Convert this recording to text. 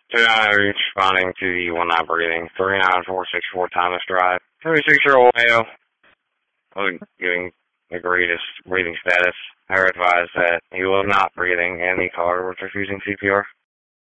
Responding to the one not breathing. 39464 Thomas Drive. 36-year-old male giving the greatest breathing status. I advised that he was not breathing and the caller was refusing CPR.